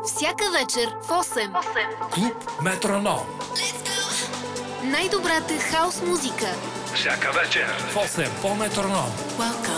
Всяка вечер в 8. Клуб Метроном. Най-добрата хаос музика. Всяка вечер в 8 по Метроном.